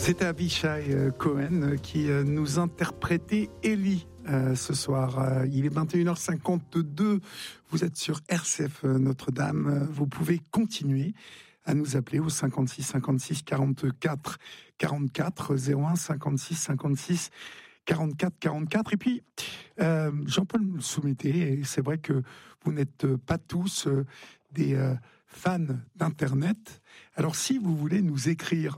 C'était Avishai Cohen qui nous interprétait Ellie ce soir. Il est 21h52. Vous êtes sur RCF Notre-Dame. Vous pouvez continuer à nous appeler au 56 56 44 44 01 56 56 44 44. Et puis, Jean-Paul me le soumettait, et c'est vrai que vous n'êtes pas tous des fans d'Internet. Alors, si vous voulez nous écrire,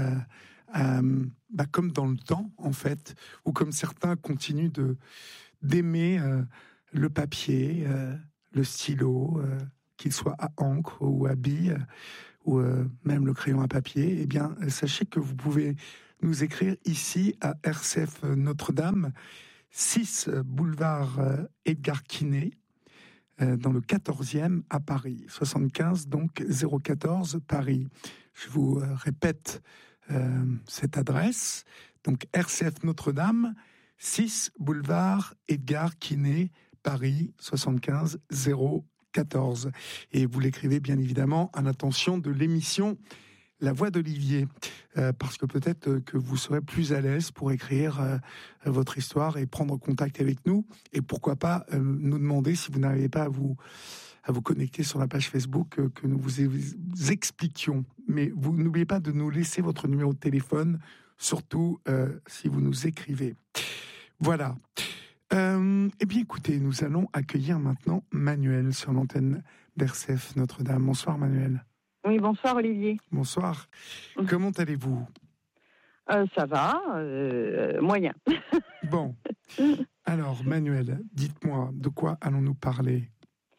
comme dans le temps, en fait, ou comme certains continuent d'aimer le papier, le stylo, qu'il soit à encre ou à bille, ou même le crayon à papier, eh bien, sachez que vous pouvez nous écrire ici à RCF Notre-Dame, 6 boulevard Edgar Quinet, dans le 14e à Paris, 75 donc 014 Paris. Je vous répète cette adresse, donc RCF Notre-Dame, 6 boulevard Edgar Quinet, Paris, 75 014. Et vous l'écrivez bien évidemment à l'attention de l'émission La Voix d'Olivier, parce que peut-être que vous serez plus à l'aise pour écrire votre histoire et prendre contact avec nous, et pourquoi pas nous demander, si vous n'arrivez pas à vous connecter sur la page Facebook, que nous vous expliquions. Mais vous n'oubliez pas de nous laisser votre numéro de téléphone, surtout si vous nous écrivez. Voilà. Eh bien écoutez, nous allons accueillir maintenant Manuel sur l'antenne d'RCF Notre-Dame. Bonsoir Manuel. Oui, bonsoir Olivier. Bonsoir. Comment allez-vous ? Ça va, moyen. Bon. Alors Manuel, dites-moi, de quoi allons-nous parler ?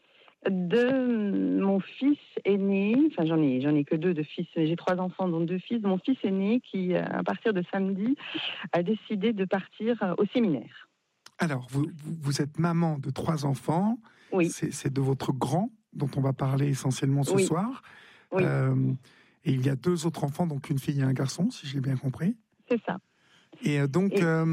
De mon fils aîné, enfin j'en ai que 2 de fils, j'ai 3 enfants dont 2 fils. Mon fils aîné qui, à partir de samedi, a décidé de partir au séminaire. Alors, vous êtes maman de 3 enfants. Oui. C'est de votre grand dont on va parler essentiellement ce soir. Oui. Et il y a 2 autres enfants, donc une fille et un garçon, si j'ai bien compris. C'est ça. Et donc,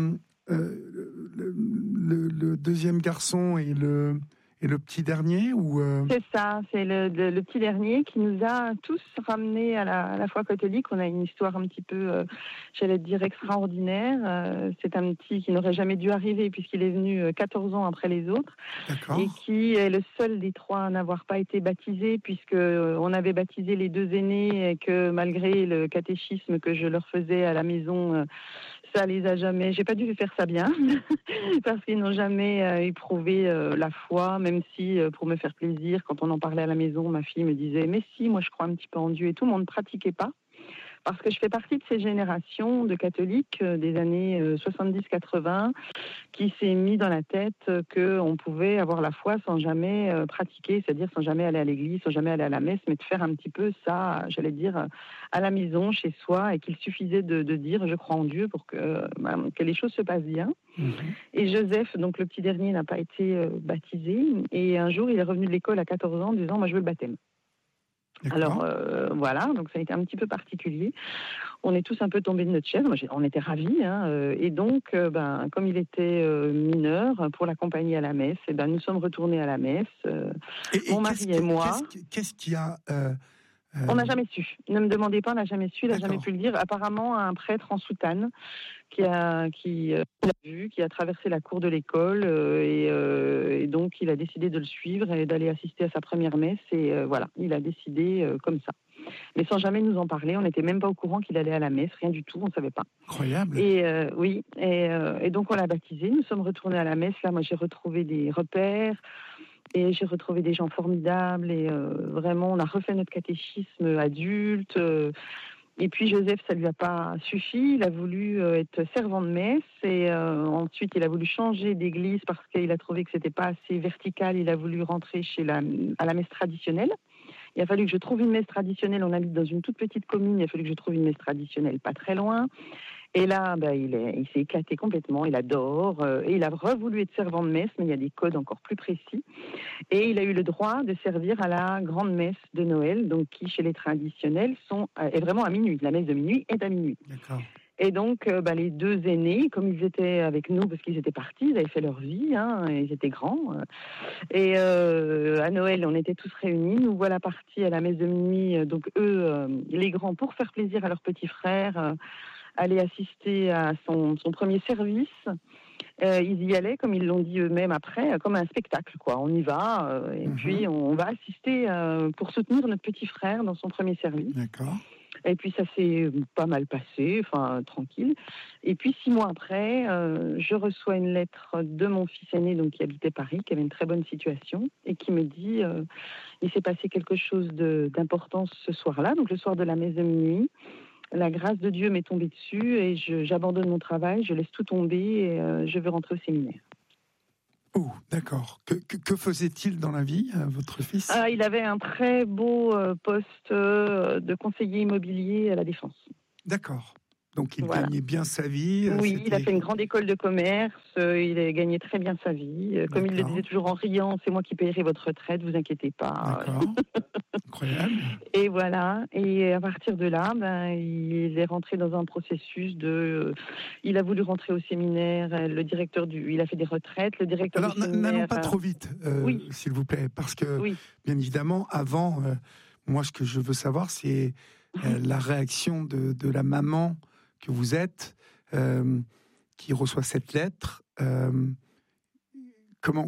le deuxième garçon et le petit dernier ou C'est ça, c'est le petit dernier qui nous a tous ramenés à la foi catholique. On a une histoire un petit peu, j'allais dire, extraordinaire. C'est un petit qui n'aurait jamais dû arriver puisqu'il est venu 14 ans après les autres. D'accord. Et qui est le seul des 3 à n'avoir pas été baptisé, puisque on avait baptisé les 2 aînés et que malgré le catéchisme que je leur faisais à la maison, ça les a jamais... J'ai pas dû faire ça bien parce qu'ils n'ont jamais éprouvé la foi, même si, pour me faire plaisir, quand on en parlait à la maison, ma fille me disait « Mais si, moi je crois un petit peu en Dieu » et tout, mais on ne pratiquait pas. Parce que je fais partie de ces générations de catholiques des années 70-80 qui s'est mis dans la tête qu'on pouvait avoir la foi sans jamais pratiquer, c'est-à-dire sans jamais aller à l'église, sans jamais aller à la messe, mais de faire un petit peu ça, j'allais dire, à la maison, chez soi, et qu'il suffisait de dire « je crois en Dieu » pour que les choses se passent bien. Mmh. Et Joseph, donc le petit dernier, n'a pas été baptisé, et un jour il est revenu de l'école à 14 ans en disant « moi je veux le baptême ». Alors voilà, donc ça a été un petit peu particulier. On est tous un peu tombés de notre chaise. On était ravis, et donc, comme il était mineur, pour l'accompagner à la messe, nous sommes retournés à la messe. Mon mari et moi. Qu'est-ce qu'il y a On n'a jamais su. Ne me demandez pas, on n'a jamais su. Il n'a jamais pu le dire. Apparemment, un prêtre en soutane qui l'a vu, qui a traversé la cour de l'école, et donc il a décidé de le suivre et d'aller assister à sa première messe. Et voilà, il a décidé comme ça. Mais sans jamais nous en parler. On n'était même pas au courant qu'il allait à la messe, rien du tout, on ne savait pas. Incroyable. Et oui, et donc on l'a baptisé. Nous sommes retournés à la messe. Là, moi, j'ai retrouvé des repères. Et j'ai retrouvé des gens formidables et vraiment, on a refait notre catéchisme adulte. Et puis Joseph, ça lui a pas suffi. Il a voulu être servant de messe et ensuite il a voulu changer d'église parce qu'il a trouvé que c'était pas assez vertical. Il a voulu rentrer à la messe traditionnelle. Il a fallu que je trouve une messe traditionnelle. On habite dans une toute petite commune. Il a fallu que je trouve une messe traditionnelle pas très loin. Et là, il s'est éclaté complètement. Il adore. Et il a voulu être servant de messe, mais il y a des codes encore plus précis. Et il a eu le droit de servir à la grande messe de Noël, donc qui, chez les traditionnels, est vraiment à minuit. La messe de minuit est à minuit. D'accord. Et donc, les 2 aînés, comme ils étaient avec nous, parce qu'ils étaient partis, ils avaient fait leur vie, ils étaient grands. Et à Noël, on était tous réunis. Nous voilà partis à la messe de minuit. Donc eux, les grands, pour faire plaisir à leurs petits frères, aller assister à son premier service. Ils y allaient, comme ils l'ont dit eux-mêmes après, comme un spectacle, quoi. On y va, et puis on va assister pour soutenir notre petit frère dans son premier service. D'accord. Et puis ça s'est pas mal passé, enfin tranquille. Et puis 6 mois après, je reçois une lettre de mon fils aîné, donc qui habitait Paris, qui avait une très bonne situation, et qui me dit il s'est passé quelque chose d'important ce soir-là, donc le soir de la messe de minuit. La grâce de Dieu m'est tombée dessus et j'abandonne mon travail, je laisse tout tomber et je veux rentrer au séminaire. Oh, d'accord. Que faisait-il dans la vie, votre fils ? Il avait un très beau poste de conseiller immobilier à la Défense. D'accord. Donc il Voilà. gagnait bien sa vie. Oui, il a fait une grande école de commerce, il a gagné très bien sa vie. Comme il le disait toujours en riant, c'est moi qui payerai votre retraite, vous inquiétez pas. D'accord. Incroyable. Et voilà, et à partir de là, il est rentré dans un processus il a voulu rentrer au séminaire, il a fait des retraites, le directeur Alors, du séminaire... n'allons pas trop vite, oui. s'il vous plaît, parce que, oui. bien évidemment, avant, moi, ce que je veux savoir, c'est la réaction de la maman que vous êtes, qui reçoit cette lettre. Comment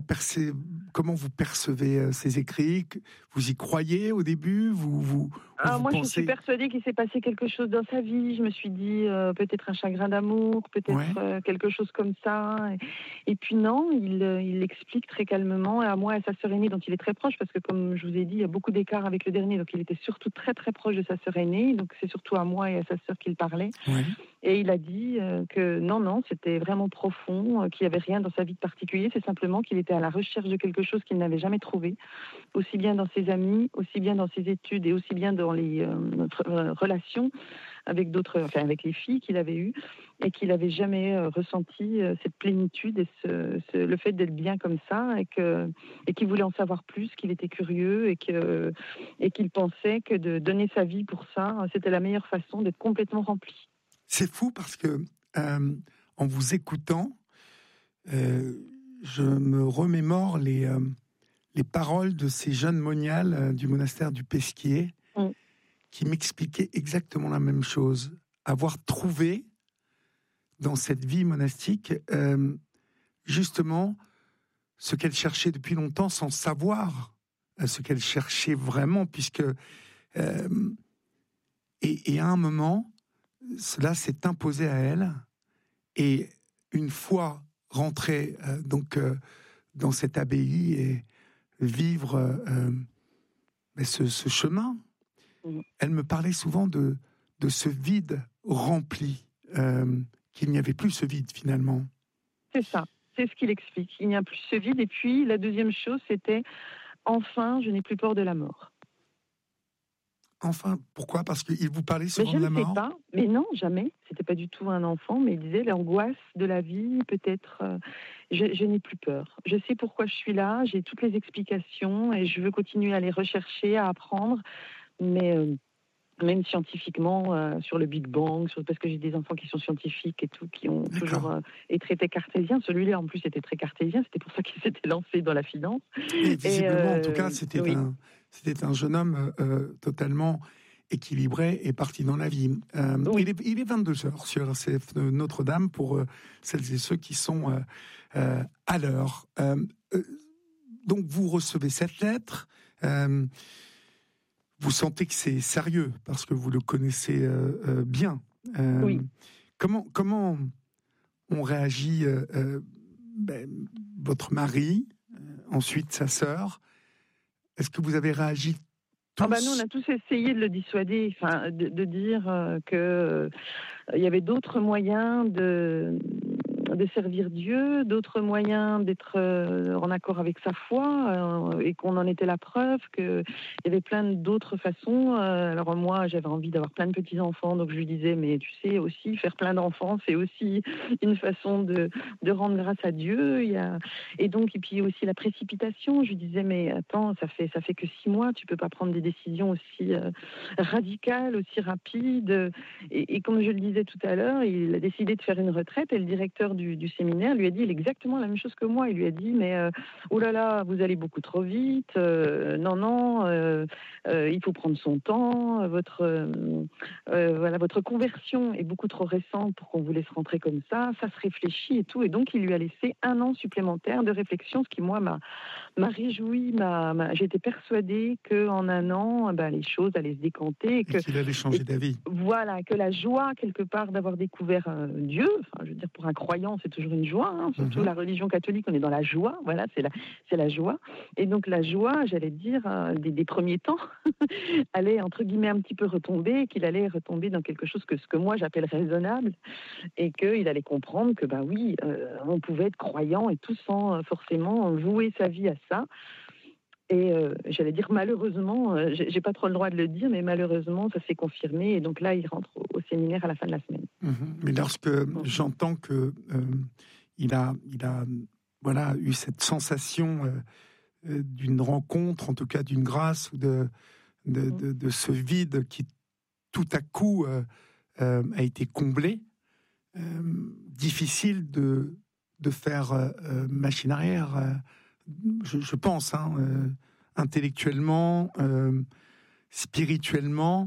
vous percevez ces écrits ? Vous y croyez au début ? Vous Moi, pensez... je suis persuadée qu'il s'est passé quelque chose dans sa vie. Je me suis dit peut-être un chagrin d'amour, peut-être quelque chose comme ça. Et puis non, il explique très calmement, et à moi et à sa sœur aînée, dont il est très proche, parce que comme je vous ai dit, il y a beaucoup d'écart avec le dernier, donc il était surtout très très proche de sa sœur aînée, donc c'est surtout à moi et à sa sœur qu'il parlait. Ouais. Et il a dit que non, c'était vraiment profond, qu'il n'y avait rien dans sa vie de particulier, c'est simplement qu'il était à la recherche de quelque chose qu'il n'avait jamais trouvé, aussi bien dans ses amis, aussi bien dans ses études et aussi bien dans les relations avec avec les filles qu'il avait eues, et qu'il n'avait jamais ressenti cette plénitude et le fait d'être bien comme ça, et qu'il voulait en savoir plus, qu'il était curieux et qu'il pensait que de donner sa vie pour ça, c'était la meilleure façon d'être complètement rempli. C'est fou parce que, en vous écoutant, je me remémore les paroles de ces jeunes moniales du monastère du Pesquier, qui m'expliquaient exactement la même chose. Avoir trouvé dans cette vie monastique, justement, ce qu'elle cherchait depuis longtemps, sans savoir ce qu'elle cherchait vraiment, puisque... et à un moment, cela s'est imposé à elle, et une fois rentrée dans cette abbaye et vivre ce chemin, elle me parlait souvent de ce vide rempli, qu'il n'y avait plus ce vide finalement. C'est ça, c'est ce qu'il explique. Il n'y a plus ce vide, et puis la deuxième chose, c'était « enfin, je n'ai plus peur de la mort ». Enfin, pourquoi ? Parce qu'il vous parlait souvent de la mort ? Je ne sais pas, mais non, jamais. C'était pas du tout un enfant, mais il disait l'angoisse de la vie, peut-être. Je n'ai plus peur. Je sais pourquoi je suis là, j'ai toutes les explications et je veux continuer à les rechercher, à apprendre, mais même scientifiquement, sur le Big Bang, parce que j'ai des enfants qui sont scientifiques et tout, qui ont toujours été très cartésiens. Celui-là, en plus, était très cartésien. C'était pour ça qu'il s'était lancé dans la finance. Et visiblement, en tout cas, c'était un jeune homme totalement équilibré et parti dans la vie. Il est 22h sur RCF Notre-Dame pour celles et ceux qui sont à l'heure. Donc, vous recevez cette lettre. Vous sentez que c'est sérieux parce que vous le connaissez bien. Oui. Comment on réagit votre mari, ensuite sa sœur? Est-ce que vous avez réagi tous? Nous, on a tous essayé de le dissuader, de dire que il y avait d'autres moyens de servir Dieu, d'autres moyens d'être en accord avec sa foi, et qu'on en était la preuve, qu'il y avait plein d'autres façons. Alors moi, j'avais envie d'avoir plein de petits-enfants, donc je lui disais, mais tu sais aussi, faire plein d'enfants, c'est aussi une façon de rendre grâce à Dieu. Et puis aussi la précipitation. Je lui disais, mais attends, ça fait que 6 mois, tu peux pas prendre des décisions aussi radicales, aussi rapides. Et comme je le disais tout à l'heure, il a décidé de faire une retraite, et le directeur du séminaire lui a dit exactement la même chose que moi. Il lui a dit, mais oh là là, vous allez beaucoup trop vite, non, il faut prendre son temps, votre conversion est beaucoup trop récente pour qu'on vous laisse rentrer comme ça se réfléchit et tout. Et donc, il lui a laissé 1 an supplémentaire de réflexion, ce qui, moi, m'a réjoui. J'étais persuadée qu'en 1 an, les choses allaient se décanter. Et qu'il allait changer d'avis. Voilà, que la joie, quelque part, d'avoir découvert Dieu, enfin, je veux dire, pour un croyant, c'est toujours une joie, hein, surtout la religion catholique, on est dans la joie, voilà, c'est la joie. Et donc, la joie, j'allais dire, des premiers temps, allait, entre guillemets, un petit peu retomber, qu'il allait retomber dans quelque chose ce que moi, j'appelle raisonnable, et qu'il allait comprendre que, oui, on pouvait être croyant et tout sans forcément vouer sa vie à ça. Et j'allais dire malheureusement, j'ai pas trop le droit de le dire, mais malheureusement, ça s'est confirmé. Et donc là, il rentre au séminaire à la fin de la semaine. Mais lorsque j'entends que il a eu cette sensation d'une rencontre, en tout cas d'une grâce, ou de ce vide qui tout à coup a été comblé, difficile de faire machine arrière. Je pense, intellectuellement, spirituellement,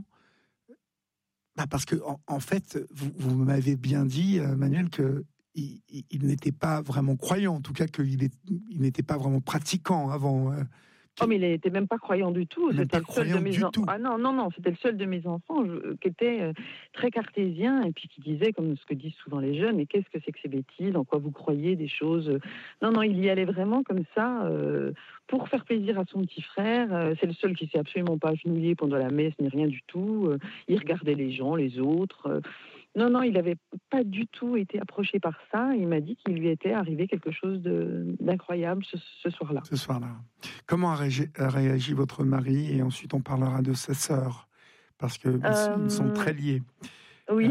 parce que en fait, vous m'avez bien dit, Manuel, que il n'était pas vraiment croyant, en tout cas qu'il n'était pas vraiment pratiquant avant. Mais il n'était même pas croyant du tout. C'était le seul de mes enfants. Ah non, c'était le seul de mes enfants qui était très cartésien et puis qui disait, comme ce que disent souvent les jeunes, mais qu'est-ce que c'est que ces bêtises, en quoi vous croyez des choses. Non, il y allait vraiment comme ça pour faire plaisir à son petit frère. C'est le seul qui s'est absolument pas agenouillé pendant la messe ni rien du tout. Il regardait les gens, les autres. Non, il n'avait pas du tout été approché par ça. Il m'a dit qu'il lui était arrivé quelque chose d'incroyable ce soir-là. Ce soir-là. Comment a réagi votre mari? Et ensuite, on parlera de sa sœur, parce qu'ils sont très liés. Oui.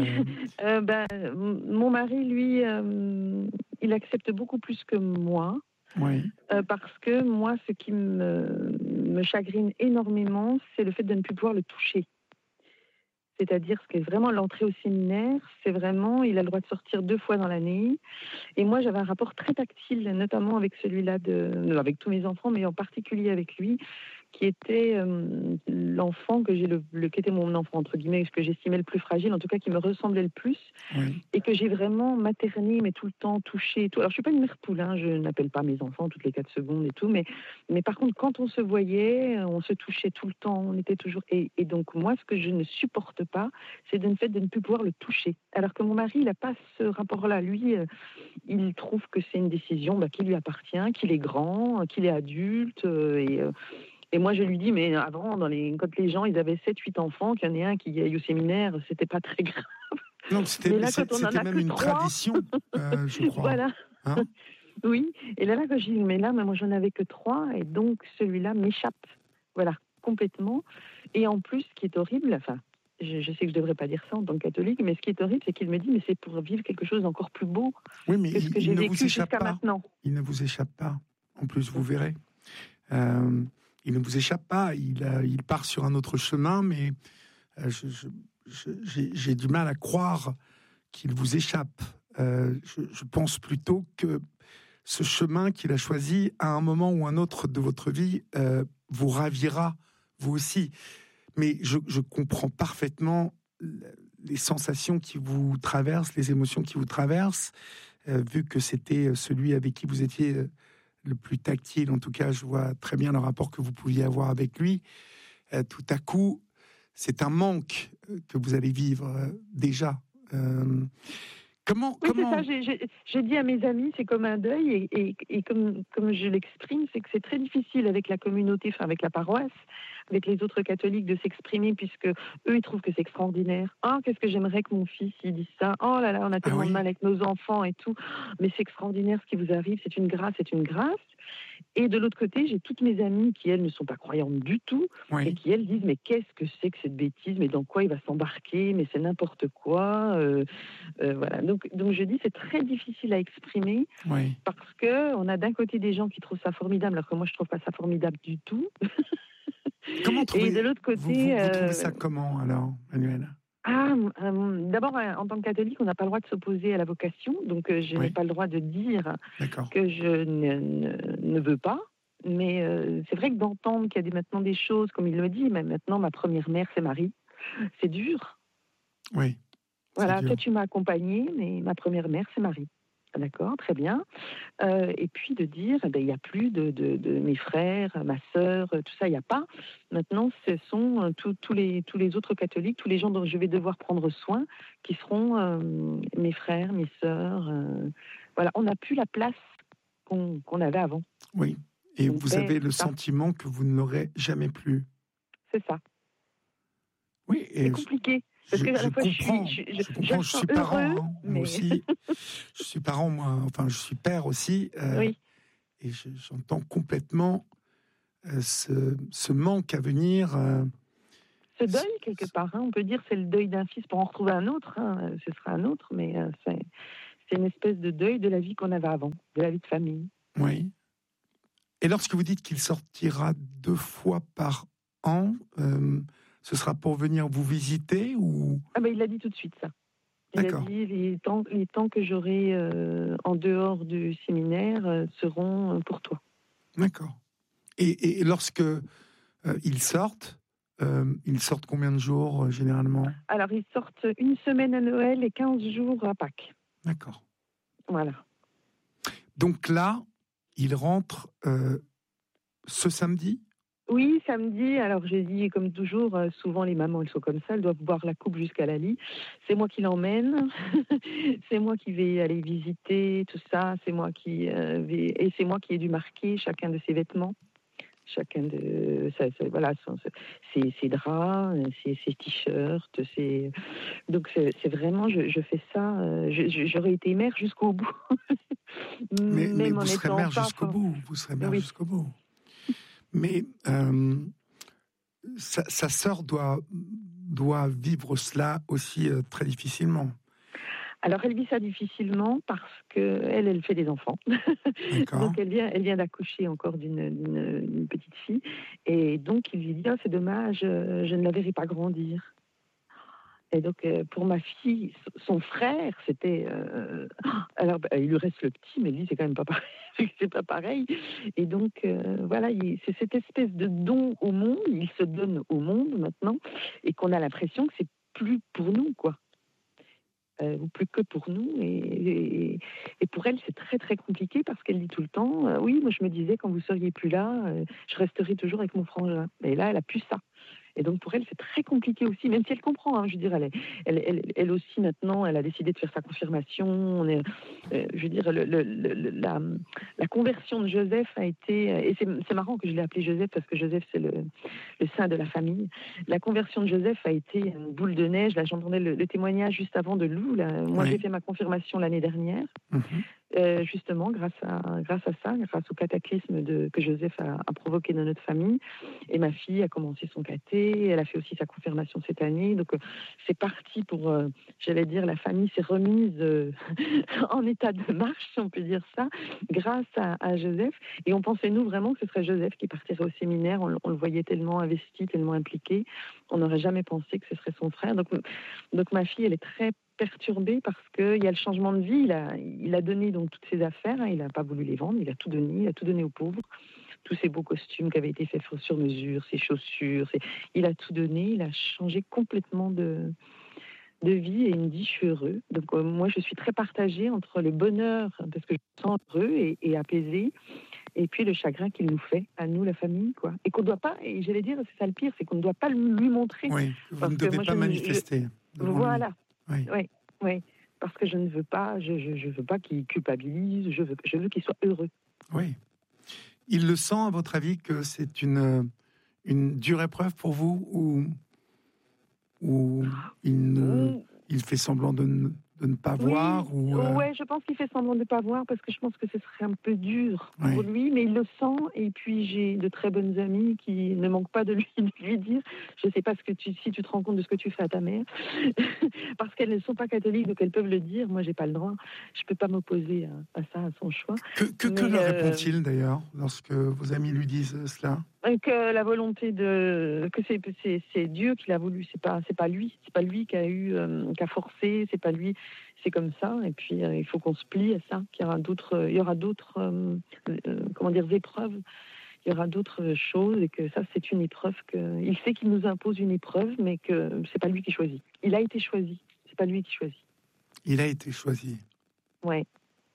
Mon mari, lui, il accepte beaucoup plus que moi. Oui. Parce que moi, ce qui me chagrine énormément, c'est le fait de ne plus pouvoir le toucher. C'est-à-dire, ce qui est vraiment l'entrée au séminaire, c'est vraiment, il a le droit de sortir 2 fois dans l'année. Et moi, j'avais un rapport très tactile, notamment avec celui-là, avec tous mes enfants, mais en particulier avec lui, qui était l'enfant qui était mon enfant, entre guillemets, ce que j'estimais le plus fragile, en tout cas qui me ressemblait le plus, et que j'ai vraiment materné, mais tout le temps touché. Tout. Alors, je suis pas une mère poule, je n'appelle pas mes enfants toutes les 4 secondes et tout, mais par contre, quand on se voyait, on se touchait tout le temps, on était toujours... Et donc, moi, ce que je ne supporte pas, c'est le fait de ne plus pouvoir le toucher. Alors que mon mari, il n'a pas ce rapport-là. Lui, il trouve que c'est une décision qui lui appartient, qu'il est grand, qu'il est adulte, et moi, je lui dis, mais avant, quand les gens ils avaient 7-8 enfants, qu'il y en ait un qui aille au séminaire, c'était pas très grave. Non, c'était même une tradition, je crois. Voilà. Oui. Et là, quand je dis, mais moi, j'en avais que 3, et donc celui-là m'échappe. Voilà, complètement. Et en plus, ce qui est horrible, je sais que je ne devrais pas dire ça en tant que catholique, mais ce qui est horrible, c'est qu'il me dit, mais c'est pour vivre quelque chose d'encore plus beau que ce que j'ai vécu jusqu'à maintenant. Il ne vous échappe pas. En plus, vous verrez. Il ne vous échappe pas, il part sur un autre chemin, mais j'ai du mal à croire qu'il vous échappe. Je pense plutôt que ce chemin qu'il a choisi, à un moment ou un autre de votre vie, vous ravira, vous aussi. Mais je comprends parfaitement les sensations qui vous traversent, les émotions qui vous traversent, vu que c'était celui avec qui vous étiez... le plus tactile, en tout cas, je vois très bien le rapport que vous pouviez avoir avec lui. Tout à coup, c'est un manque que vous allez vivre déjà. Comment c'est ça. J'ai dit à mes amis, c'est comme un deuil, et comme je l'exprime, c'est que c'est très difficile avec la communauté, avec la paroisse, avec les autres catholiques, de s'exprimer, puisque eux, ils trouvent que c'est extraordinaire. Oh, qu'est-ce que j'aimerais que mon fils, il dise ça. Oh là là, on a tellement de mal avec nos enfants et tout. Mais c'est extraordinaire ce qui vous arrive, c'est une grâce, c'est une grâce. Et de l'autre côté, j'ai toutes mes amies qui, elles, ne sont pas croyantes du tout, et qui, elles, disent, mais qu'est-ce que c'est que cette bêtise, mais dans quoi il va s'embarquer, mais c'est n'importe quoi. Voilà. Donc je dis, c'est très difficile à exprimer, parce qu'on a d'un côté des gens qui trouvent ça formidable, alors que moi, je trouve pas ça formidable du tout. Comment et de l'autre côté... Vous trouvez ça comment, alors, Manuel ? D'abord, en tant que catholique, on n'a pas le droit de s'opposer à la vocation, donc je n'ai Oui, pas le droit de dire d'accord. que je ne veux pas. Mais c'est vrai que d'entendre qu'il y a maintenant des choses, comme il le dit, mais maintenant ma première mère, c'est Marie, c'est dur. Oui, c'est Voilà, toi dur. tu m'as accompagnée, mais ma première mère, c'est Marie. D'accord, très bien. Et puis de dire, eh ben, il n'y a plus de mes frères, ma sœur, tout ça, il n'y a pas. Maintenant, ce sont tous les autres catholiques, tous les gens dont je vais devoir prendre soin, qui seront mes frères, mes sœurs. Voilà, on n'a plus la place qu'on avait avant. Oui. Et Mon vous père, avez tout le ça, sentiment que vous ne l'aurez jamais plus. c'est ça. Oui, C'est et compliqué. Parce que à la fois, je je comprends, le je sens suis heureux, parent, hein, moi mais aussi. Je suis parent, moi, enfin, je suis père aussi, oui, et j'entends complètement ce manque à venir. ce deuil, quelque part, hein, on peut dire c'est le deuil d'un fils pour en retrouver un autre, hein, ce sera un autre, mais c'est une espèce de deuil de la vie qu'on avait avant, de la vie de famille. Oui. Et lorsque vous dites qu'il sortira 2 fois par an, ce sera pour venir vous visiter ou... Ah ben il l'a dit tout de suite, ça. Il a D'accord, dit les temps que j'aurai en dehors du séminaire seront pour toi. d'accord. Et lorsque ils sortent combien de jours généralement? Alors, ils sortent une semaine à Noël et 15 jours à Pâques. D'accord. Voilà. Donc là, ils rentrent ce samedi? Oui, samedi, alors j'ai dit, comme toujours, souvent les mamans, elles sont comme ça, elles doivent boire la coupe jusqu'à la lit. C'est moi qui l'emmène, c'est moi qui vais aller visiter tout ça, c'est moi qui vais... Et c'est moi qui ai dû marquer chacun de ses vêtements, chacun de... voilà, ses draps, ses t-shirts, donc c'est vraiment, je fais ça, j'aurais été mère jusqu'au bout, Mais même en vous serez étant mère pas... jusqu'au bout, vous serez mère Oui. jusqu'au bout. Mais sa sœur doit vivre cela aussi très difficilement. Alors elle vit ça difficilement parce que elle fait des enfants. D'accord. Donc elle vient d'accoucher encore d'une petite fille. Et donc il lui dit, ah, c'est dommage, je ne la verrai pas grandir. Et donc pour ma fille, son frère, c'était... alors bah, il lui reste le petit, mais lui c'est quand même pas pareil. C'est pas pareil. Et donc voilà, c'est cette espèce de don au monde, il se donne au monde maintenant, et qu'on a l'impression que c'est plus pour nous, quoi. Ou plus que pour nous. Et pour elle, c'est très très compliqué parce qu'elle dit tout le temps, oui, moi je me disais quand vous seriez plus là, je resterai toujours avec mon frangin. Et là, elle a plus ça. Et donc pour elle, c'est très compliqué aussi, même si elle comprend. Hein, je veux dire, elle aussi maintenant, elle a décidé de faire sa confirmation. Je veux dire, la conversion de Joseph a été, et c'est marrant que je l'ai appelé Joseph parce que Joseph c'est le saint de la famille. La conversion de Joseph a été une boule de neige. Là, j'entendais le témoignage juste avant de Lou. Là. Moi, Oui. j'ai fait ma confirmation l'année dernière. Justement grâce à ça, grâce au cataclysme que Joseph a provoqué dans notre famille. Et ma fille a commencé son caté, elle a fait aussi sa confirmation cette année. Donc c'est parti pour, j'allais dire, la famille s'est remise en état de marche, si on peut dire ça, grâce à Joseph. Et on pensait, nous, vraiment que ce serait Joseph qui partirait au séminaire. On le voyait tellement investi, tellement impliqué. On n'aurait jamais pensé que ce serait son frère. Donc ma fille, elle est très perturbé parce qu'il y a le changement de vie. Il a donné donc toutes ses affaires, hein, il n'a pas voulu les vendre, il a tout donné aux pauvres. Tous ses beaux costumes qui avaient été faits sur mesure, ses chaussures, il a tout donné, il a changé complètement de vie et il me dit je suis heureux. Donc moi je suis très partagée entre le bonheur, parce que je me sens heureux et apaisé, et puis le chagrin qu'il nous fait, à nous la famille, quoi. Et qu'on ne doit pas, et j'allais dire, c'est ça le pire, c'est qu'on ne doit pas lui montrer. Oui, vous Parce ne que devez moi, pas manifester devant lui. voilà. Oui. Oui, oui, parce que je ne veux pas, je veux pas qu'il culpabilise, je veux qu'il soit heureux. Oui. Il le sent, à votre avis, que c'est une dure épreuve pour vous ou il fait semblant de ne pas Oui, voir ouais, je pense qu'il fait semblant de ne pas voir parce que je pense que ce serait un peu dur pour lui, mais il le sent. Et puis j'ai de très bonnes amies qui ne manquent pas de lui dire, je ne sais pas si tu te rends compte de ce que tu fais à ta mère, parce qu'elles ne sont pas catholiques, donc elles peuvent le dire. Moi, j'ai pas le droit, je peux pas m'opposer à ça, à son choix. Que leur répond-il d'ailleurs lorsque vos amis lui disent cela? Que la volonté que c'est Dieu qui l'a voulu, c'est pas lui qui a forcé, c'est pas lui, c'est comme ça. Et puis il faut qu'on se plie à ça. Qu'il y aura d'autres comment dire épreuves, il y aura d'autres choses et que ça c'est une épreuve il sait qu'il nous impose une épreuve, mais que c'est pas lui qui choisit. Il a été choisi, c'est pas lui qui choisit. Il a été choisi. Ouais.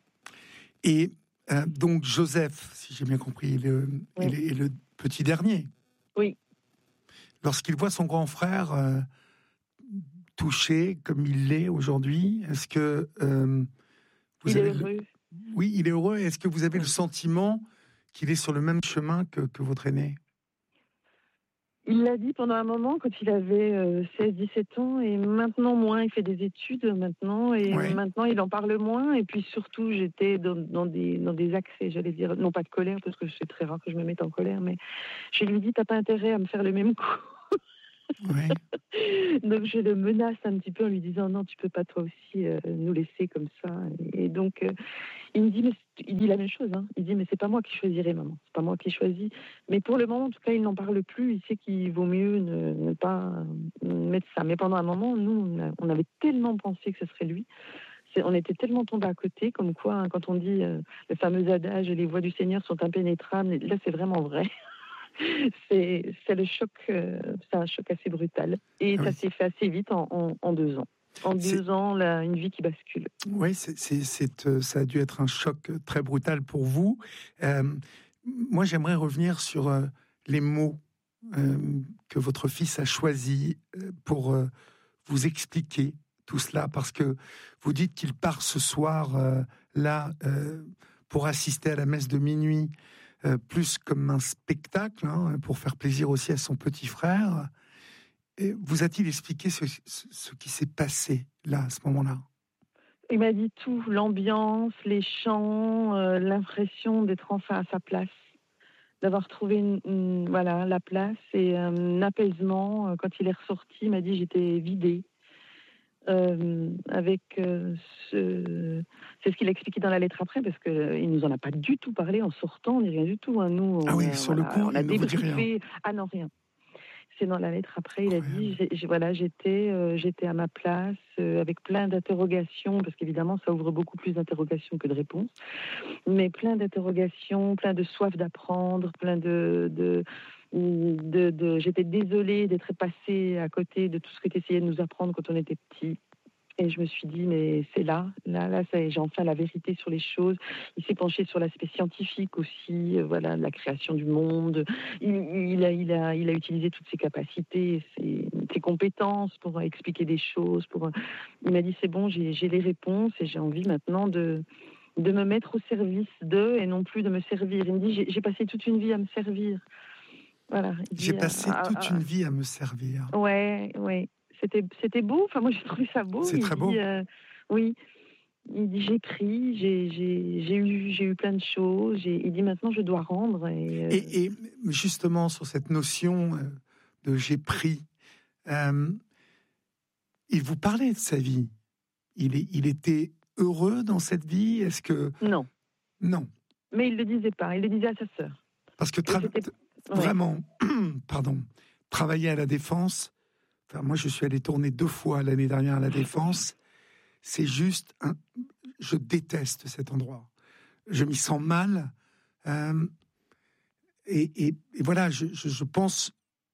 Et donc Joseph, si j'ai bien compris, est le petit dernier. Oui. Lorsqu'il voit son grand frère touché comme il l'est aujourd'hui, est-ce que il est heureux. Oui, il est heureux. Est-ce que vous avez le sentiment qu'il est sur le même chemin que votre aîné? Il l'a dit pendant un moment, quand il avait 16-17 ans, et maintenant moins, il fait des études maintenant, et maintenant il en parle moins, et puis surtout j'étais dans des accès, j'allais dire, non pas de colère, parce que c'est très rare que je me mette en colère, mais je lui dis, t'as pas intérêt à me faire le même coup. Ouais. Donc je le menace un petit peu en lui disant, non, tu peux pas toi aussi nous laisser comme ça, et donc... il me dit, il dit la même chose. Hein. Il dit, mais c'est pas moi qui choisirai, maman. C'est pas moi qui choisis. Mais pour le moment, en tout cas, il n'en parle plus. Il sait qu'il vaut mieux ne pas mettre ça. Mais pendant un moment, nous, on avait tellement pensé que ce serait lui. On était tellement tombés à côté, comme quoi, hein, quand on dit le fameux adage, les voies du Seigneur sont impénétrables. Là, c'est vraiment vrai. c'est le choc. C'est un choc assez brutal. Et ça s'est fait assez vite en 2 ans. En 2 ans, là, une vie qui bascule. Oui, ça a dû être un choc très brutal pour vous. Moi, j'aimerais revenir sur les mots que votre fils a choisis pour vous expliquer tout cela, parce que vous dites qu'il part ce soir là pour assister à la messe de minuit, plus comme un spectacle, hein, pour faire plaisir aussi à son petit frère. Et vous a-t-il expliqué ce qui s'est passé là, à ce moment-là? Il m'a dit tout, l'ambiance, les chants, l'impression d'être enfin à sa place, d'avoir trouvé voilà, la place et un apaisement. Quand il est ressorti, il m'a dit j'étais vidée. C'est ce qu'il a expliqué dans la lettre après, parce qu'il nous en a pas du tout parlé en sortant, ni rien du tout. Hein. Nous, le coup, on a il ne vous dit rien. débriefé. Ah non, rien. C'est dans la lettre après, il a dit, j'étais à ma place, avec plein d'interrogations, parce qu'évidemment, ça ouvre beaucoup plus d'interrogations que de réponses, mais plein d'interrogations, plein de soif d'apprendre, plein j'étais désolée d'être passée à côté de tout ce que tu essayais de nous apprendre quand on était petit. Et je me suis dit, mais c'est là, j'ai enfin la vérité sur les choses. Il s'est penché sur l'aspect scientifique aussi, voilà, la création du monde. Il a utilisé toutes ses capacités, ses compétences pour expliquer des choses. Il m'a dit, c'est bon, j'ai les réponses et j'ai envie maintenant de me mettre au service d'eux et non plus de me servir. Il me dit, j'ai passé toute une vie à me servir. Voilà. J'ai passé toute une vie à me servir. Ouais. C'était beau. Enfin, moi, j'ai trouvé ça beau. C'est très beau. Oui. Il dit, j'ai pris, j'ai eu plein de choses. Il dit, maintenant, je dois rendre. Et justement, sur cette notion de j'ai pris, il vous parlait de sa vie. Il était heureux dans cette vie? Est-ce que... Non. Mais il le disait pas. Il le disait à sa sœur. Parce que vraiment, pardon, travailler à la Défense... Enfin, moi, je suis allé tourner 2 fois l'année dernière à la Défense. C'est juste... Je déteste cet endroit. Je m'y sens mal. Et voilà, je pense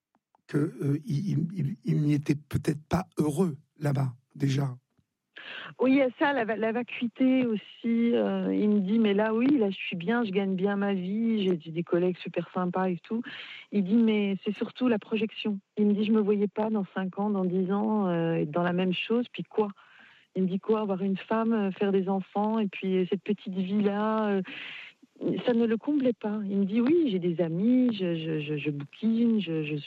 qu'il n'y était peut-être pas heureux là-bas, déjà. Oui, il y a ça, la vacuité aussi. Il me dit, mais là, oui, là, je suis bien, je gagne bien ma vie, j'ai des collègues super sympas et tout. Il dit, mais c'est surtout la projection. Il me dit, je me voyais pas dans 5 ans, dans 10 ans, être dans la même chose, puis quoi? Il me dit quoi? Avoir une femme, faire des enfants, et puis cette petite vie-là... ça ne le comblait pas. Il me dit oui, j'ai des amis, je bouquine,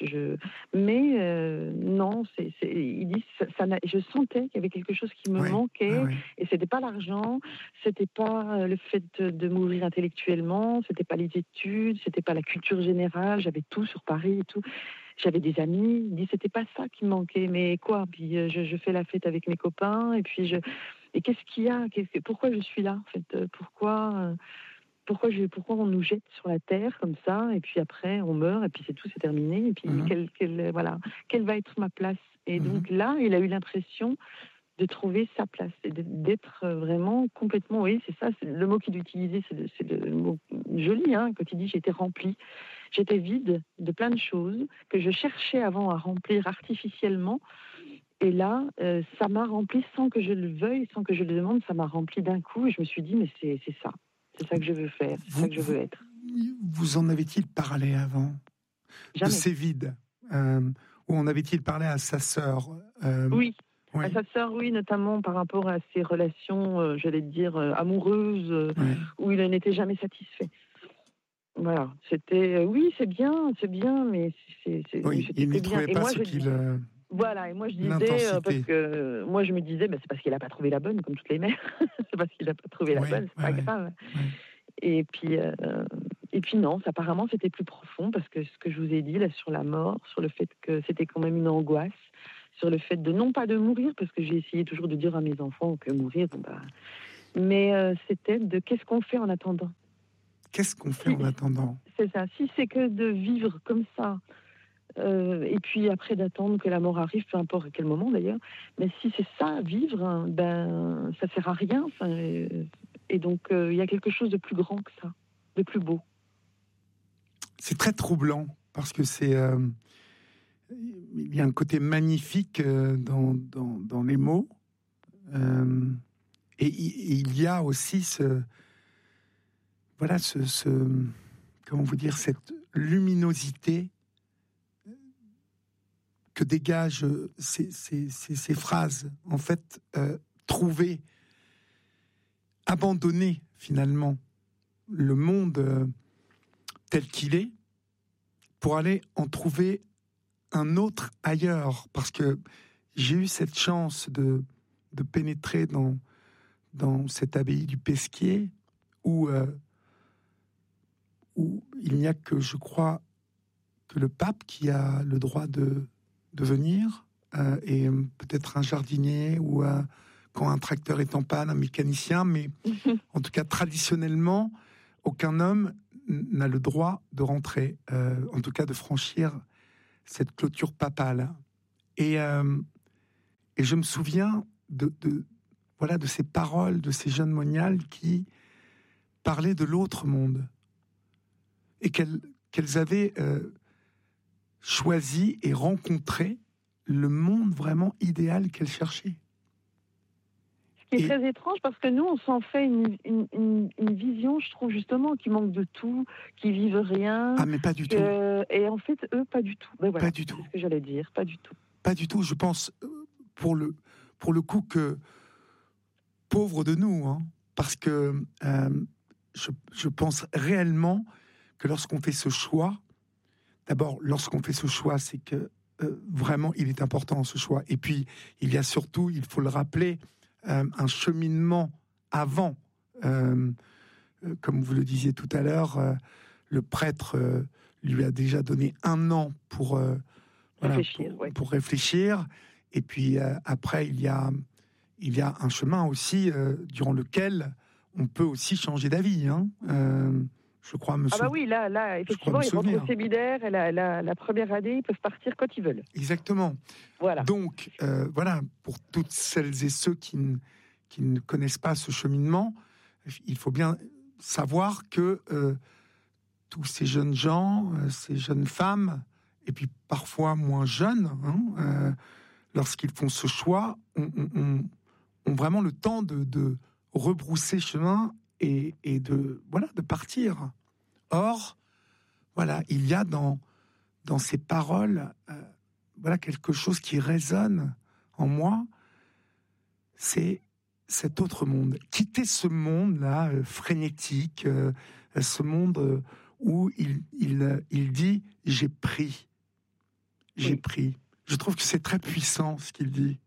mais non, il dit je sentais qu'il y avait quelque chose qui me manquait, et c'était pas l'argent, c'était pas le fait de m'ouvrir intellectuellement, c'était pas les études, c'était pas la culture générale, j'avais tout sur Paris et tout. J'avais des amis, il dit c'était pas ça qui me manquait, mais quoi? Puis je fais la fête avec mes copains, et puis et qu'est-ce qu'il y a? Pourquoi je suis là en fait? Pourquoi pourquoi on nous jette sur la terre comme ça, et puis après on meurt, et puis c'est tout, c'est terminé, et puis quelle va être ma place? Et donc là, il a eu l'impression de trouver sa place et d'être vraiment complètement, oui, c'est ça, le mot qu'il utilisait, c'est le mot joli, hein, quand il dit j'étais remplie, j'étais vide de plein de choses que je cherchais avant à remplir artificiellement, et là, ça m'a rempli sans que je le veuille, sans que je le demande, ça m'a rempli d'un coup, et je me suis dit, mais c'est ça que je veux faire, c'est ça que je veux être. Vous en avait-il parlé avant? Jamais. De ces vides, ou en avait-il parlé à sa sœur? Oui. Oui. À sa sœur, oui, notamment par rapport à ses relations, j'allais dire, amoureuses, où il n'était jamais satisfait. Voilà, c'était, oui, c'est bien, mais oui, il n'y trouvait pas ce qu'il... Voilà, et moi je disais, parce que moi je me disais, c'est parce qu'il n'a pas trouvé la bonne, comme toutes les mères. C'est parce qu'il n'a pas trouvé la bonne, c'est pas grave. Oui. Et puis non, apparemment c'était plus profond, parce que ce que je vous ai dit là sur la mort, sur le fait que c'était quand même une angoisse, sur le fait de non pas de mourir, parce que j'ai essayé toujours de dire à mes enfants que mourir, mais c'était de qu'est-ce qu'on fait en attendant. Qu'est-ce qu'on fait en attendant? C'est ça. Si c'est que de vivre comme ça, et puis après d'attendre que la mort arrive, peu importe à quel moment d'ailleurs, mais si c'est ça, vivre, ça sert à rien. Et donc il y a quelque chose de plus grand que ça, de plus beau. C'est très troublant, parce que il y a un côté magnifique dans les mots, et il y a aussi comment vous dire, cette luminosité que dégagent ces phrases. En fait, trouver, abandonner finalement le monde tel qu'il est pour aller en trouver un autre ailleurs. Parce que j'ai eu cette chance de pénétrer dans cette abbaye du Pesquier où il n'y a que, je crois, que le pape qui a le droit de venir, et peut-être un jardinier, ou quand un tracteur est en panne, un mécanicien, mais en tout cas traditionnellement, aucun homme n'a le droit de rentrer, en tout cas de franchir cette clôture papale. Et je me souviens de ces paroles de ces jeunes moniales qui parlaient de l'autre monde, et qu'elles avaient choisi et rencontré le monde vraiment idéal qu'elles cherchaient. Ce qui est très étrange, parce que nous, on s'en fait une vision, je trouve, justement, qui manque de tout, qui vivent rien. Ah, mais pas du tout. Et en fait, eux, pas du tout. Voilà, pas du tout. C'est ce que j'allais dire, pas du tout. Pas du tout, je pense, pour le coup, que pauvre de nous, hein, parce que je pense réellement que lorsqu'on fait ce choix, d'abord, lorsqu'on fait ce choix, c'est que vraiment, il est important, ce choix. Et puis, il y a surtout, il faut le rappeler, un cheminement avant. Comme vous le disiez tout à l'heure, le prêtre lui a déjà donné 1 an pour réfléchir. Et puis, après, il y a un chemin aussi durant lequel on peut aussi changer d'avis, hein. Je crois me souvenir. Ah bah oui, là effectivement, ils rentrent au séminaire, et la première année, ils peuvent partir quand ils veulent. Exactement. Voilà. Donc, pour toutes celles et ceux qui ne connaissent pas ce cheminement, il faut bien savoir que tous ces jeunes gens, ces jeunes femmes, et puis parfois moins jeunes, lorsqu'ils font ce choix, ont vraiment le temps de rebrousser chemin et de partir. Or, il y a dans ces paroles quelque chose qui résonne en moi, c'est cet autre monde. Quitter ce monde-là, frénétique, ce monde où il dit « j'ai pris ». J'ai pris. Je trouve que c'est très puissant ce qu'il dit.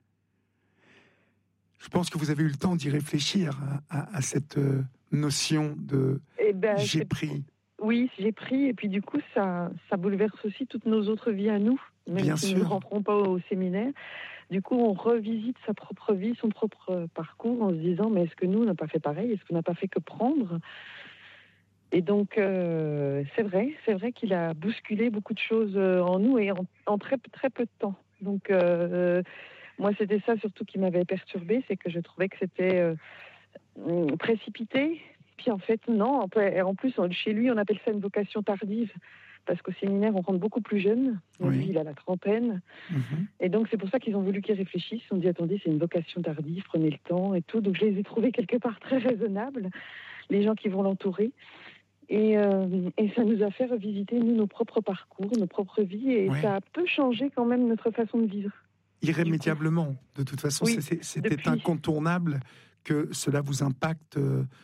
Je pense que vous avez eu le temps d'y réfléchir à cette notion de j'ai pris. Oui, j'ai pris, et puis du coup, ça bouleverse aussi toutes nos autres vies à nous, même si nous ne rentrons pas au séminaire. Du coup, on revisite sa propre vie, son propre parcours, en se disant, mais est-ce que nous, on n'a pas fait pareil? Est-ce qu'on n'a pas fait que prendre? Et donc, c'est vrai qu'il a bousculé beaucoup de choses en nous et en très, très peu de temps. Donc, moi, c'était ça surtout qui m'avait perturbée, c'est que je trouvais que c'était précipité. Puis en fait, non. En plus, chez lui, on appelle ça une vocation tardive. Parce qu'au séminaire, on rentre beaucoup plus jeune. Oui. Lui, il a la trentaine. Mhm. Et donc, c'est pour ça qu'ils ont voulu qu'ils réfléchissent. Ils ont dit, attendez, c'est une vocation tardive, prenez le temps et tout. Donc, je les ai trouvés quelque part très raisonnables, les gens qui vont l'entourer. Et ça nous a fait revisiter, nous, nos propres parcours, nos propres vies. Et Ouais. ça a peu changé quand même notre façon de vivre. Irrémédiablement. De toute façon, Oui, c'était depuis. incontournable que cela vous impacte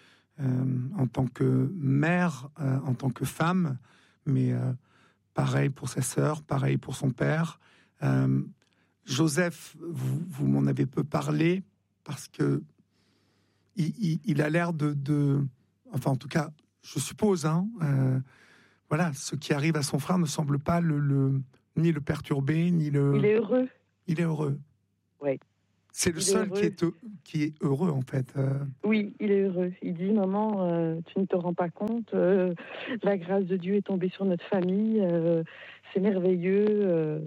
en tant que mère, en tant que femme, mais pareil pour sa sœur, pareil pour son père. Joseph, vous m'en avez peu parlé parce que il a l'air enfin en tout cas, je suppose, voilà, ce qui arrive à son frère ne semble pas ni le perturber, ni le... Il est heureux. Il est heureux. Oui. C'est le seul qui est heureux, en fait. Oui, il est heureux. Il dit, maman, tu ne te rends pas compte, la grâce de Dieu est tombée sur notre famille, c'est merveilleux.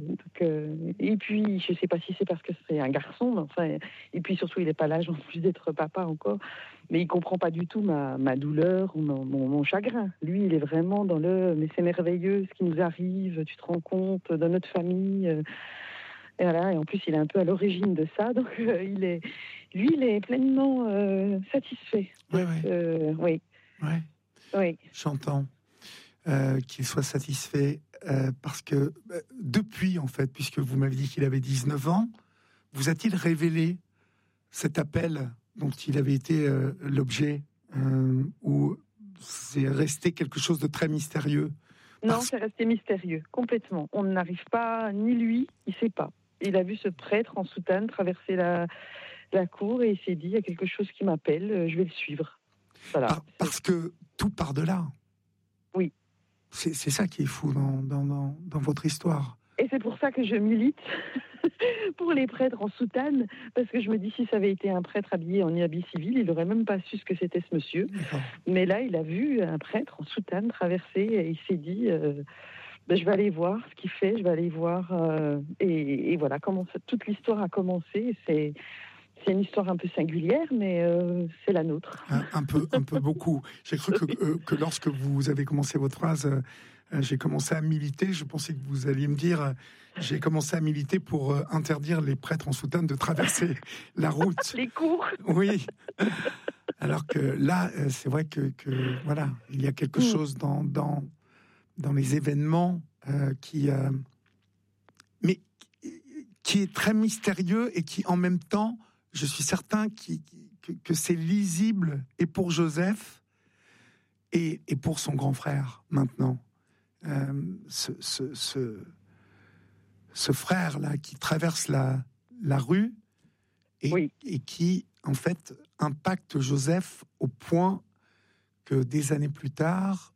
Et puis, je ne sais pas si c'est parce que c'est un garçon, mais enfin, et puis surtout, il n'est pas l'âge en plus d'être papa encore, mais il ne comprend pas du tout ma douleur ou mon chagrin. Lui, il est vraiment dans mais c'est merveilleux ce qui nous arrive, tu te rends compte, dans notre famille. Et voilà, et en plus, il est un peu à l'origine de ça, donc il est pleinement satisfait. Oui. Oui. Ouais. Oui. J'entends qu'il soit satisfait parce que depuis, en fait, puisque vous m'avez dit qu'il avait 19 ans, vous a-t-il révélé cet appel dont il avait été l'objet ou c'est resté quelque chose de très mystérieux? Non, c'est resté mystérieux, complètement. On n'arrive pas, ni lui, il ne sait pas. Il a vu ce prêtre en soutane traverser la cour et il s'est dit, il y a quelque chose qui m'appelle, je vais le suivre. Voilà. Parce que tout part de là. Oui. C'est ça qui est fou dans votre histoire. Et c'est pour ça que je milite pour les prêtres en soutane, parce que je me dis, si ça avait été un prêtre habillé en habit civil, il n'aurait même pas su ce que c'était ce monsieur. Mais là, il a vu un prêtre en soutane traverser et il s'est dit... je vais aller voir ce qu'il fait, je vais aller voir. Et voilà comment toute l'histoire a commencé. C'est une histoire un peu singulière, mais c'est la nôtre. Un peu beaucoup. J'ai cru que lorsque vous avez commencé votre phrase, j'ai commencé à militer. Je pensais que vous alliez me dire, j'ai commencé à militer pour interdire les prêtres en soutane de traverser la route. Les cours. Oui. Alors que là, c'est vrai que voilà, il y a quelque chose dans les événements mais qui est très mystérieux et qui, en même temps, je suis certain que c'est lisible et pour Joseph et pour son grand frère maintenant. Ce frère-là qui traverse la rue et qui, en fait, impacte Joseph au point que des années plus tard,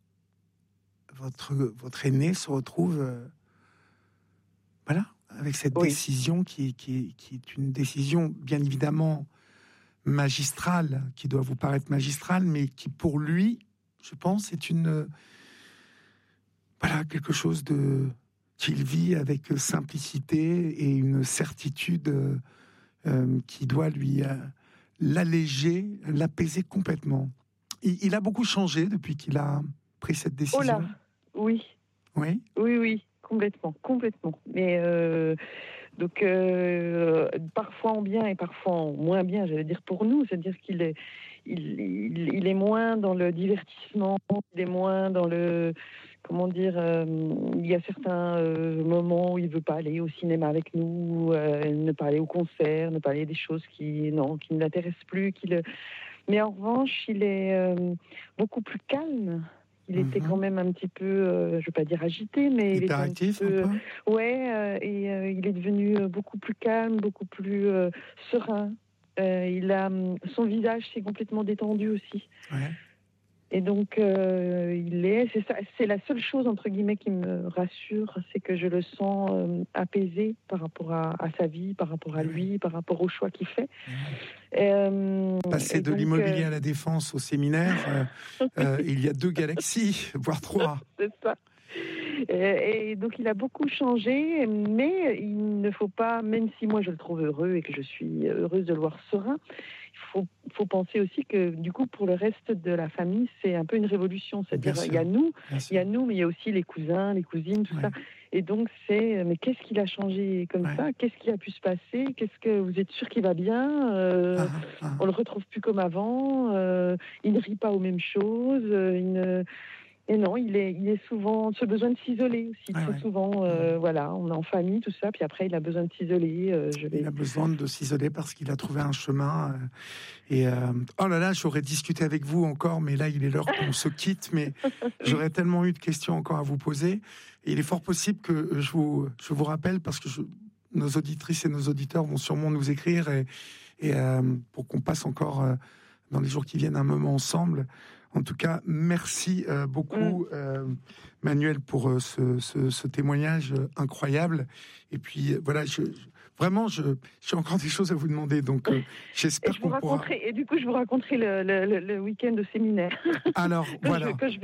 votre aîné se retrouve voilà, avec cette décision qui est une décision bien évidemment magistrale, qui doit vous paraître magistrale, mais qui pour lui, je pense, est quelque chose qu'il vit avec simplicité et une certitude qui doit lui l'alléger, l'apaiser complètement. Il a beaucoup changé depuis qu'il a pris cette décision. Oh là, oui. Oui. Oui, complètement. Mais donc parfois en bien et parfois en moins bien, j'allais dire pour nous, c'est-à-dire qu'il est, il est moins dans le divertissement, il est moins dans le, comment dire, il y a certains moments où il veut pas aller au cinéma avec nous, ne pas aller au concert, ne pas aller des choses qui ne l'intéressent plus, mais en revanche, il est beaucoup plus calme. Il était quand même un petit peu, je ne veux pas dire agité, mais il était un petit peu... Ouais, et il est devenu beaucoup plus calme, beaucoup plus serein. Son visage s'est complètement détendu aussi. Ouais. Et donc, c'est la seule chose, entre guillemets, qui me rassure, c'est que je le sens apaisé par rapport à sa vie, par rapport à lui, par rapport aux choix qu'il fait. Passer de l'immobilier à la défense au séminaire, il y a 2 galaxies, voire 3. C'est ça. Et donc, il a beaucoup changé, mais il ne faut pas, même si moi je le trouve heureux et que je suis heureuse de le voir serein, il faut penser aussi que, du coup, pour le reste de la famille, c'est un peu une révolution. C'est-à-dire, il y a nous, mais il y a aussi les cousins, les cousines, tout ça. Et donc, mais qu'est-ce qu'il a changé comme ça? Qu'est-ce qui a pu se passer? Qu'est-ce que vous êtes sûr qu'il va bien? On le retrouve plus comme avant. Il ne rit pas aux mêmes choses. Et non, il est souvent ce besoin de s'isoler aussi. Très souvent, voilà, on est en famille, tout ça, puis après il a besoin de s'isoler. Il a besoin de s'isoler parce qu'il a trouvé un chemin. Oh là là, j'aurais discuté avec vous encore, mais là il est l'heure qu'on se quitte. Mais j'aurais tellement eu de questions encore à vous poser. Et il est fort possible que je vous rappelle, parce que nos auditrices et nos auditeurs vont sûrement nous écrire et pour qu'on passe encore dans les jours qui viennent un moment ensemble. En tout cas, merci beaucoup, Manuel, pour ce témoignage incroyable. Et puis, voilà, j'ai encore des choses à vous demander, donc j'espère qu'on pourra... Et du coup, je vous raconterai le week-end de séminaire. Alors, voilà. Que je